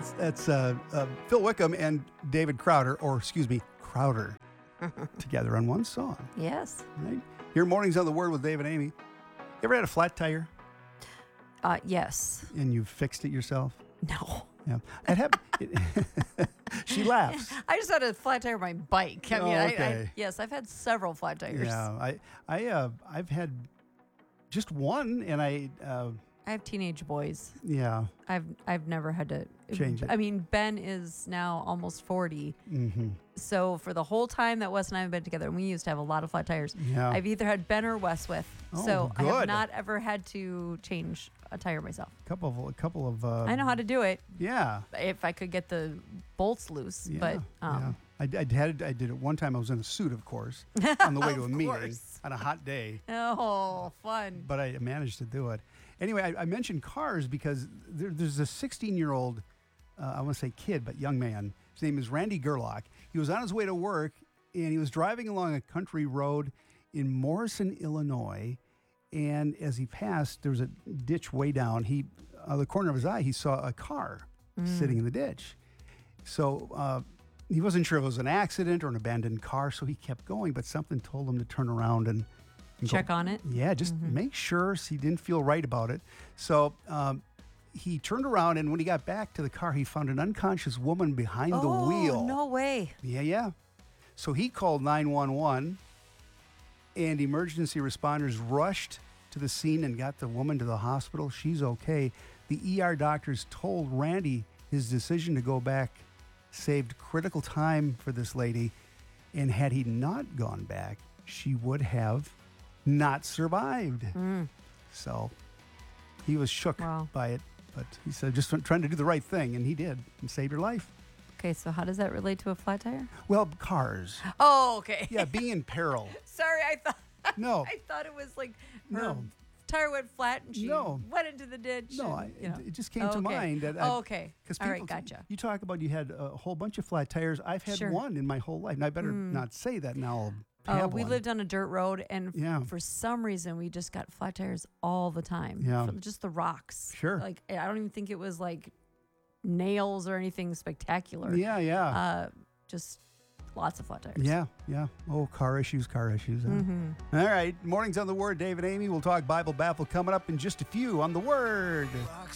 That's Phil Wickham and David Crowder, Crowder, together on one song. Yes. Right? Your Mornings on the Word with Dave and Amy. You ever had a flat tire Yes. and you fixed it yourself? No. Yeah. I'd have. She laughs. I just had a flat tire on my bike. I mean, okay. yes, I've had several flat tires. Yeah. I've had just one, and I have teenage boys. yeah. I've never had to Change it. I mean, Ben is now almost 40. Mm-hmm. So for the whole time that Wes and I have been together, and we used to have a lot of flat tires. Yeah. I've either had Ben or Wes with. Oh, So I have good. not ever had to change a tire myself. A couple of. I know how to do it Yeah. if I could get the bolts loose. Yeah, But yeah. I did it one time. I was in a suit, of course, on the way to a Of meeting course. on a hot day, oh, fun. but I managed to do it. Anyway, I mentioned cars because there's a 16-year-old, I want to say kid, but young man. His name is Randy Gerlach. He was on his way to work, and he was driving along a country road in Morrison, Illinois. And as he passed, there was a ditch way down. Out of the corner of his eye, he saw a car sitting in the ditch. So he wasn't sure if it was an accident or an abandoned car, so he kept going. But something told him to turn around and Check go, on it. Yeah, just make sure. So he didn't feel right about it. So he turned around, and when he got back to the car, he found an unconscious woman behind the wheel. No way. Yeah. So he called 911, and emergency responders rushed to the scene and got the woman to the hospital. She's okay. The ER doctors told Randy his decision to go back saved critical time for this lady, and had he not gone back, she would have not survived. So he was shook Wow. by it, but he said just trying to do the right thing, and he did, and saved her life. Okay, so how does that relate to a flat tire? Well, cars. Oh, okay. Yeah, being in peril. Sorry, No. I thought it was like her No. tire went flat and she No. went into the ditch. No, and, it just came to Okay. mind that okay. because All people, right, gotcha. You talk about you had a whole bunch of flat tires. I've had Sure. one in my whole life, and I better not say that now. I'll have We one. lived on a dirt road, and Yeah. for some reason, we just got flat tires all the time. Yeah. From just the rocks. Sure. Like, I don't even think it was like nails or anything spectacular. Yeah. Just lots of flat tires. Yeah. Oh, car issues. Huh? All right. Mornings on the Word. Dave and Amy. We'll talk Bible Baffle coming up in just a few on the Word.